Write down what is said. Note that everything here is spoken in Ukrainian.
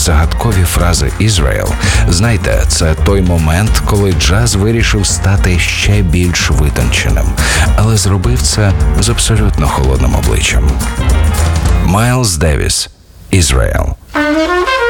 загадкові фрази «Ізраїл», знайте, це той момент, коли джаз вирішив стати ще більш витонченим, але зробив це з абсолютно холодним обличчям. Майлз Девіс, «Ізраїл».